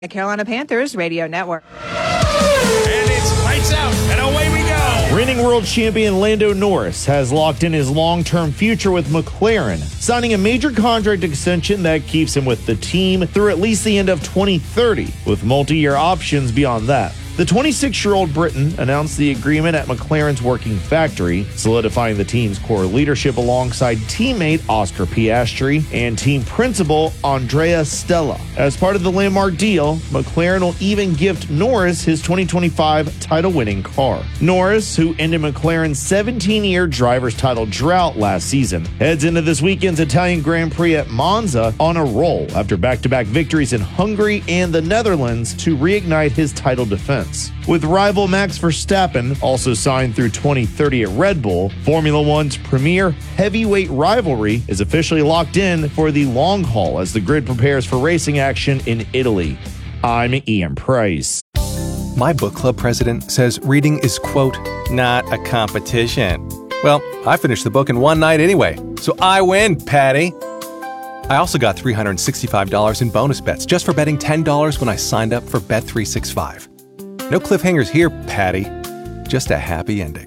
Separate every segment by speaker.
Speaker 1: The Carolina Panthers Radio Network.
Speaker 2: And it's lights out, and away we go.
Speaker 3: Reigning world champion Lando Norris has locked in his long-term future with McLaren, signing a major contract extension that keeps him with the team through at least the end of 2030, with multi-year options beyond that. The 26-year-old Briton announced the agreement at McLaren's working factory, solidifying the team's core leadership alongside teammate Oscar Piastri and team principal Andrea Stella. As part of the landmark deal, McLaren will even gift Norris his 2025 title-winning car. Norris, who ended McLaren's 17-year driver's title drought last season, heads into this weekend's Italian Grand Prix at Monza on a roll after back-to-back victories in Hungary and the Netherlands to reignite his title defense. With rival Max Verstappen also signed through 2030 at Red Bull, Formula One's premier heavyweight rivalry is officially locked in for the long haul as the grid prepares for racing action in Italy. I'm Ian Price.
Speaker 4: My book club president says reading is, quote, not a competition. Well, I finished the book in one night anyway, so I win, Patty. I also got $365 in bonus bets just for betting $10 when I signed up for Bet365. No cliffhangers here, Patty. Just a happy ending.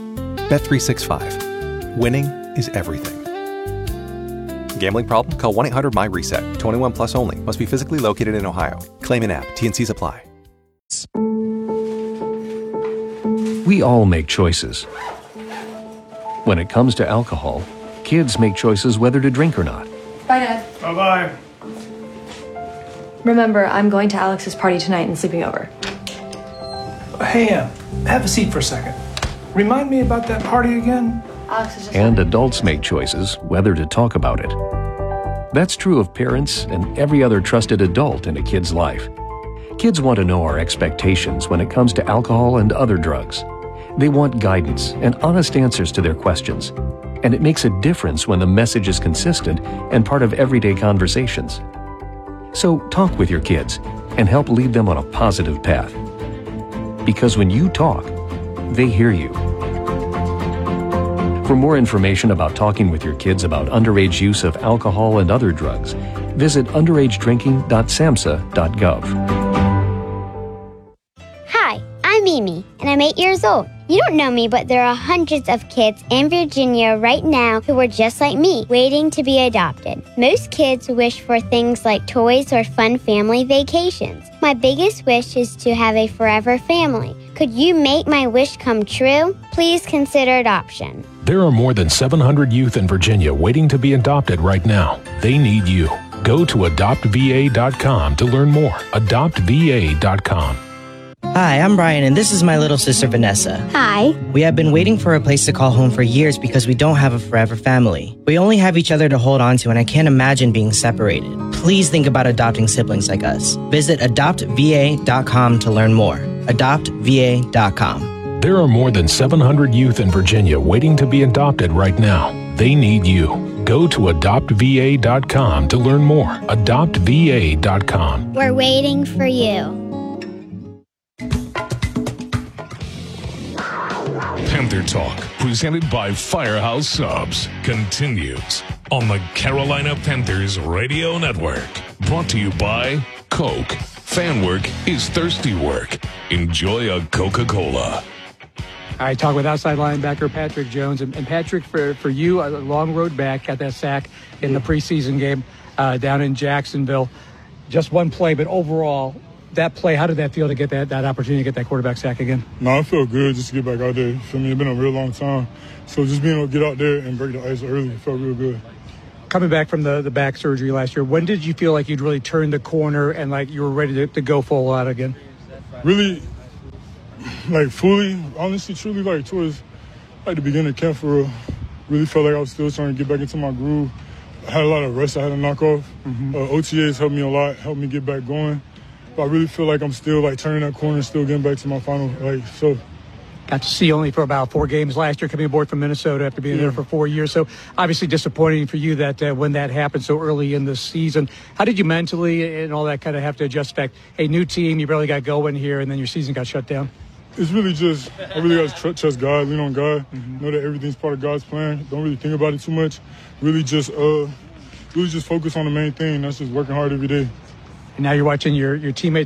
Speaker 4: Bet365. Winning is everything. Gambling problem? Call 1-800-MY-RESET. 21 plus only. Must be physically located in Ohio. Claim in app. T&Cs apply.
Speaker 5: We all make choices. When it comes to alcohol, kids make choices whether to drink or not.
Speaker 6: Bye, Dad.
Speaker 2: Bye-bye.
Speaker 6: Remember, I'm going to Alex's party tonight and sleeping over.
Speaker 7: Hey, have a seat for a second. Remind me about that party again?
Speaker 6: Alex is just
Speaker 5: And adults make choices whether to talk about it. That's true of parents and every other trusted adult in a kid's life. Kids want to know our expectations when it comes to alcohol and other drugs. They want guidance and honest answers to their questions. And it makes a difference when the message is consistent and part of everyday conversations. So talk with your kids and help lead them on a positive path. Because when you talk, they hear you. For more information about talking with your kids about underage use of alcohol and other drugs, visit underagedrinking.samhsa.gov.
Speaker 8: Hi, I'm Mimi, and I'm 8 years old. You don't know me, but there are hundreds of kids in Virginia right now who are just like me, waiting to be adopted. Most kids wish for things like toys or fun family vacations. My biggest wish is to have a forever family. Could you make my wish come true? Please consider adoption.
Speaker 9: There are more than 700 youth in Virginia waiting to be adopted right now. They need you. Go to adoptva.com to learn more. Adoptva.com.
Speaker 10: Hi, I'm Brian, and this is my little sister, Vanessa.
Speaker 8: Hi.
Speaker 10: We have been waiting for a place to call home for years because we don't have a forever family. We only have each other to hold on to, and I can't imagine being separated. Please think about adopting siblings like us. Visit adoptva.com to learn more. Adoptva.com.
Speaker 9: There are more than 700 youth in Virginia waiting to be adopted right now. They need you. Go to adoptva.com to learn more. Adoptva.com.
Speaker 8: We're waiting for you.
Speaker 2: Panther Talk, presented by Firehouse Subs, continues on the Carolina Panthers Radio Network. Brought to you by Coke. Fan work is thirsty work. Enjoy a Coca-Cola.
Speaker 7: I talk with outside linebacker Patrick Jones. And Patrick, for you, a long road back, got that sack in the preseason game down in Jacksonville. Just one play, but overall, that play, how did that feel to get that opportunity to get that quarterback sack again?
Speaker 11: No, I felt good just to get back out there. For me, it's been a real long time. So just being able to get out there and break the ice early felt real good.
Speaker 7: Coming back from the back surgery last year, when did you feel like you'd really turned the corner and like you were ready to go full out again?
Speaker 11: Really, like fully, honestly, truly, like towards like the beginning of camp for real. Really felt like I was still trying to get back into my groove. I had a lot of rest I had to knock off. OTAs helped me a lot, helped me get back going. But I really feel like I'm still like turning that corner, still getting back to my final. So.
Speaker 7: Got to see only for about 4 games last year, coming aboard from Minnesota after being there for 4 years. So obviously disappointing for you that when that happened so early in the season. How did you mentally and all that kind of have to adjust back? Hey, new team, you barely got going here, and then your season got shut down.
Speaker 11: It's really just, I really got to trust God, lean on God, know that everything's part of God's plan. Don't really think about it too much. Really just focus on the main thing. That's just working hard every day.
Speaker 7: And now you're watching your teammates